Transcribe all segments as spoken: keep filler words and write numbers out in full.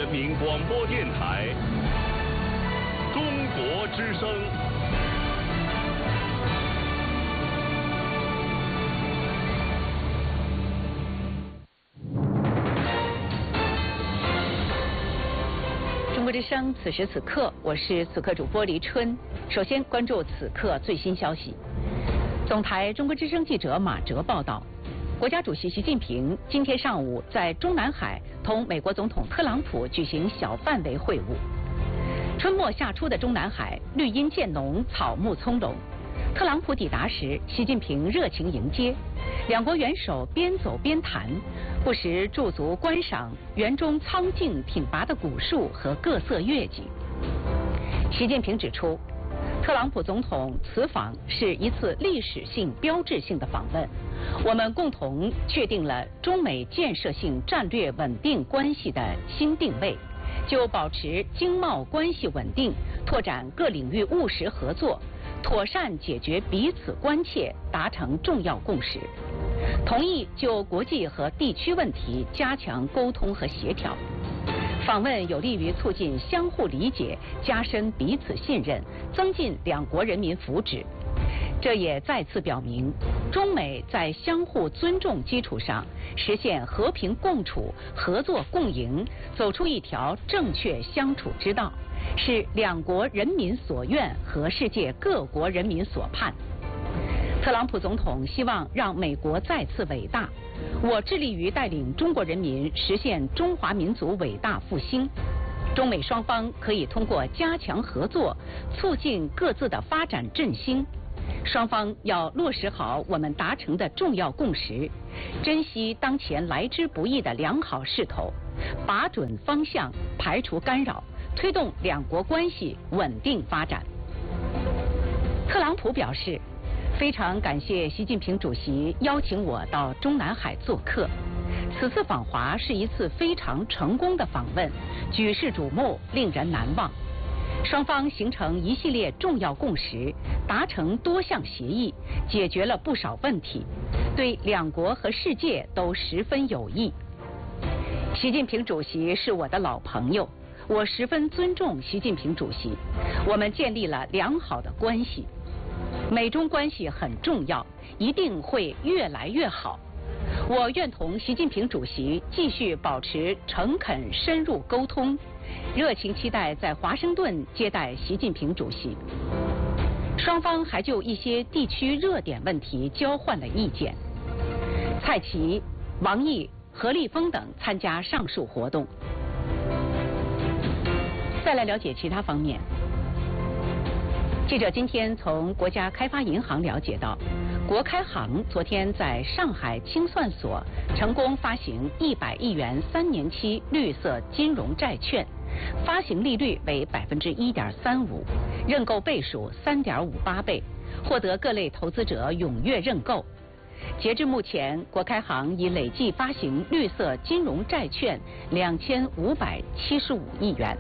人民广播电台中国之声。 中国之声，此时此刻，我是此刻主播黎春。首先关注此刻最新消息。总台中国之声记者马哲报道，国家主席习近平今天上午在中南海同美国总统特朗普举行小范围会晤。春末夏初的中南海，绿荫渐浓，草木葱茏。特朗普抵达时，习近平热情迎接，两国元首边走边谈，不时驻足观赏园中苍劲挺拔的古树和各色月季。习近平指出，特朗普总统此访是一次历史性、标志性的访问，我们共同确定了中美建设性战略稳定关系的新定位，就保持经贸关系稳定、拓展各领域务实合作、妥善解决彼此关切达成重要共识，同意就国际和地区问题加强沟通和协调。访问有利于促进相互理解，加深彼此信任，增进两国人民福祉。这也再次表明，中美在相互尊重基础上实现和平共处、合作共赢，走出一条正确相处之道，是两国人民所愿和世界各国人民所盼。特朗普总统希望让美国再次伟大，我致力于带领中国人民实现中华民族伟大复兴。中美双方可以通过加强合作，促进各自的发展振兴。双方要落实好我们达成的重要共识，珍惜当前来之不易的良好势头，把准方向，排除干扰，推动两国关系稳定发展。特朗普表示，非常感谢习近平主席邀请我到中南海做客，此次访华是一次非常成功的访问，举世瞩目，令人难忘。双方形成一系列重要共识，达成多项协议，解决了不少问题，对两国和世界都十分有益。习近平主席是我的老朋友，我十分尊重习近平主席，我们建立了良好的关系。美中关系很重要，一定会越来越好。我愿同习近平主席继续保持诚恳深入沟通，热情期待在华盛顿接待习近平主席。双方还就一些地区热点问题交换了意见。蔡奇、王毅、何立峰等参加上述活动。再来了解其他方面。记者今天从国家开发银行了解到，国开行昨天在上海清算所成功发行一百亿元三年期绿色金融债券，发行利率为百分之一点三五，认购倍数三点五八倍，获得各类投资者踊跃认购。截至目前，国开行已累计发行绿色金融债券两千五百七十五亿元。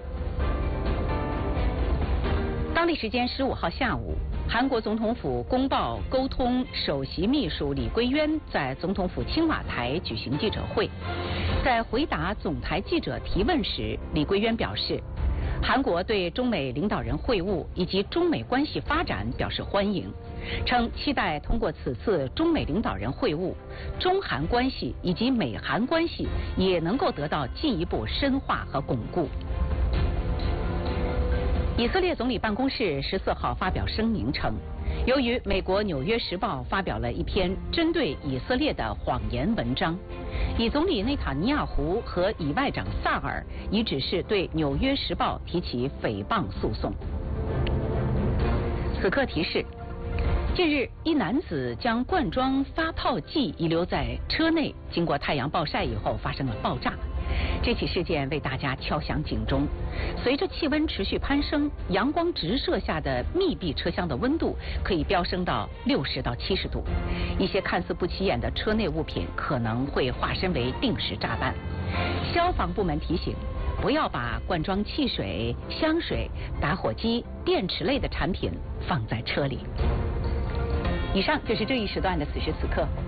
当地时间十五号下午，韩国总统府公报沟通首席秘书李桂渊在总统府青瓦台举行记者会。在回答总台记者提问时，李桂渊表示，韩国对中美领导人会晤以及中美关系发展表示欢迎，称期待通过此次中美领导人会晤，中韩关系以及美韩关系也能够得到进一步深化和巩固。以色列总理办公室十四号发表声明称，由于美国《纽约时报》发表了一篇针对以色列的谎言文章，以总理内塔尼亚胡和以外长萨尔已指示对《纽约时报》提起诽谤诉讼。此刻提示：近日，一男子将罐装发泡剂遗留在车内，经过太阳暴晒以后发生了爆炸。这起事件为大家敲响警钟。随着气温持续攀升，阳光直射下的密闭车厢的温度可以飙升到六十到七十度。一些看似不起眼的车内物品可能会化身为定时炸弹。消防部门提醒，不要把罐装汽水、香水、打火机、电池类的产品放在车里。以上就是这一时段的此时此刻。